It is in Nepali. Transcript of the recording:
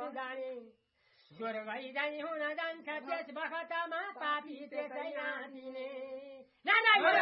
जाने जोर भई जाने हुन जान्छ त्यस बखतमा पापी त्यसै नाचिने